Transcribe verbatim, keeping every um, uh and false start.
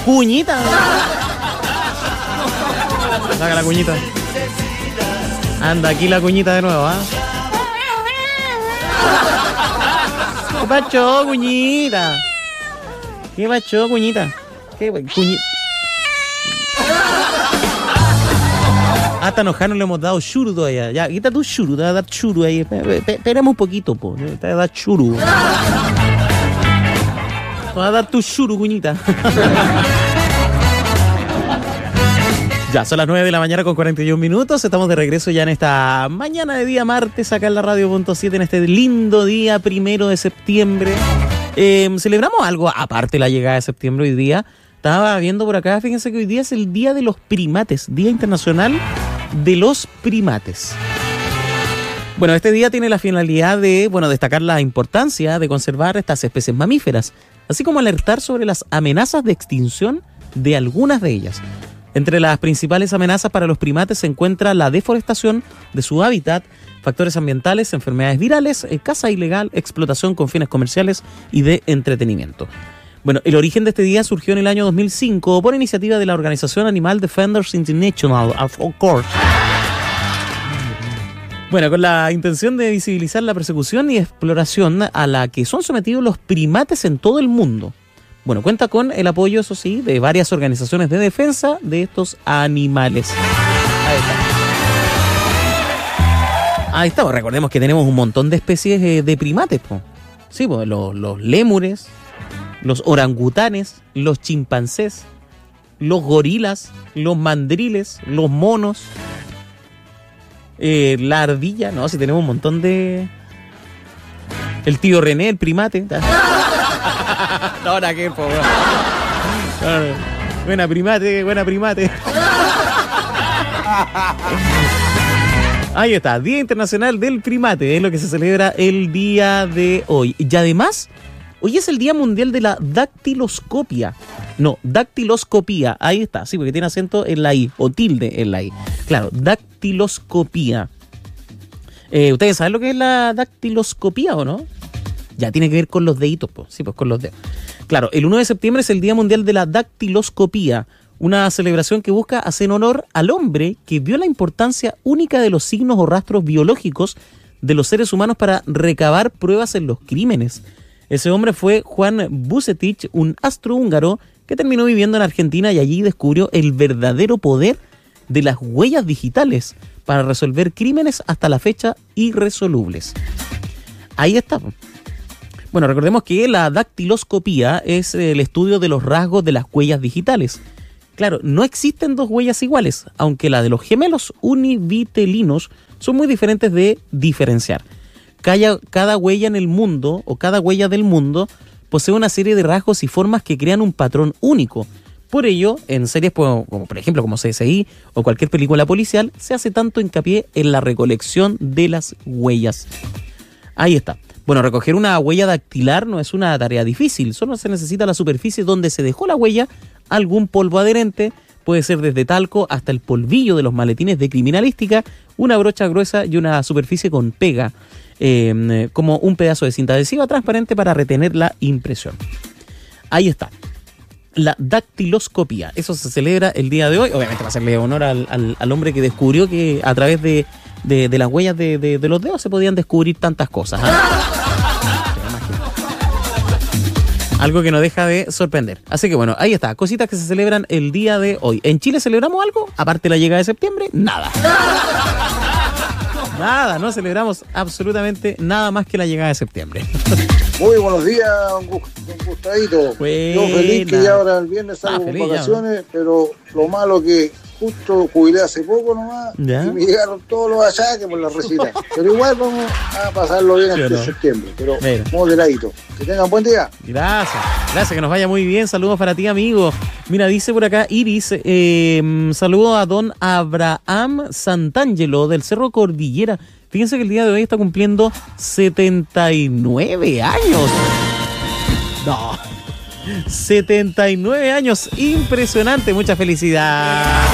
Cuñita. Saca la cuñita. Anda aquí la cuñita de nuevo, ¿ah? ¿eh? ¿Qué pacho, cuñita? ¿Qué pacho, cuñita? ¿Qué cuñita? Hasta enojado le hemos dado churu todavía. Ya, quita tu churu, te va a dar churu ahí. Esperemos un poquito, po. Te va a dar churu. Te va a dar tu churu, cuñita. Ya, son las nueve de la mañana con cuarenta y un minutos. Estamos de regreso ya en esta mañana de día martes, acá en la radio punto siete, en este lindo día primero de septiembre. Eh, celebramos algo aparte de la llegada de septiembre hoy día. Estaba viendo por acá, fíjense que hoy día es el Día de los Primates, Día Internacional de los Primates. Bueno, este día tiene la finalidad de, bueno, destacar la importancia de conservar estas especies mamíferas, así como alertar sobre las amenazas de extinción de algunas de ellas. Entre las principales amenazas para los primates se encuentra la deforestación de su hábitat, factores ambientales, enfermedades virales, caza ilegal, explotación con fines comerciales y de entretenimiento. Bueno, el origen de este día surgió en el año dos mil cinco por iniciativa de la organización Animal Defenders International, of course. Bueno, con la intención de visibilizar la persecución y exploración a la que son sometidos los primates en todo el mundo. Bueno, cuenta con el apoyo, eso sí, de varias organizaciones de defensa de estos animales. Ahí está. Ahí está, pues recordemos que tenemos un montón de especies eh, de primates, pues. Sí, pues los, los lémures, los orangutanes, los chimpancés, los gorilas, los mandriles, los monos, eh, la ardilla, no, si tenemos un montón de... El tío René, el primate. No, ahora qué, po, buena primate, buena primate. Ahí está, Día Internacional del Primate, es lo que se celebra el día de hoy. Y además, hoy es el Día Mundial de la Dactiloscopia. No, dactiloscopía, ahí está, sí, porque tiene acento en la I, o tilde en la I. Claro, dactiloscopía. Eh, ¿Ustedes saben lo que es la dactiloscopía o no? Ya, tiene que ver con los deditos, pues. Sí, pues con los dedos. Claro, el uno de septiembre es el Día Mundial de la Dactiloscopía, una celebración que busca hacer honor al hombre que vio la importancia única de los signos o rastros biológicos de los seres humanos para recabar pruebas en los crímenes. Ese hombre fue Juan Bucetich, un astrohúngaro que terminó viviendo en Argentina y allí descubrió el verdadero poder de las huellas digitales para resolver crímenes hasta la fecha irresolubles. Ahí está. Bueno, recordemos que la dactiloscopía es el estudio de los rasgos de las huellas digitales. Claro, no existen dos huellas iguales, aunque la de los gemelos univitelinos son muy diferentes de diferenciar. Cada, cada huella en el mundo, o cada huella del mundo, posee una serie de rasgos y formas que crean un patrón único. Por ello, en series como, como por ejemplo como C S I o cualquier película policial, se hace tanto hincapié en la recolección de las huellas. Ahí está. Bueno, recoger una huella dactilar no es una tarea difícil, solo se necesita la superficie donde se dejó la huella, algún polvo adherente, puede ser desde talco hasta el polvillo de los maletines de criminalística, una brocha gruesa y una superficie con pega, eh, como un pedazo de cinta adhesiva transparente para retener la impresión. Ahí está. La dactiloscopía, eso se celebra el día de hoy, obviamente va a hacerle honor al, al, al hombre que descubrió que a través de, de, de las huellas de, de, de los dedos se podían descubrir tantas cosas, ¿eh? Algo que no deja de sorprender. Así que bueno, ahí está, cositas que se celebran el día de hoy. ¿En Chile celebramos algo? Aparte de la llegada de septiembre, nada. Nada, no celebramos absolutamente nada más que la llegada de septiembre. Muy buenos días, un gustadito. Buena. Yo feliz que ya ahora el viernes salgo ah, con vacaciones, ya, pero lo malo que justo jubilé hace poco nomás, ¿ya? Y me llegaron todos los achaques por la recita. Pero igual vamos a pasarlo bien hasta septiembre, pero mira, moderadito. Que tengan buen día. Gracias, gracias, que nos vaya muy bien. Saludos para ti, amigo. Mira, dice por acá Iris, eh, saludo a don Abraham Santangelo del Cerro Cordillera. Fíjense que el día de hoy está cumpliendo setenta y nueve años. No, setenta y nueve años, impresionante, mucha felicidad.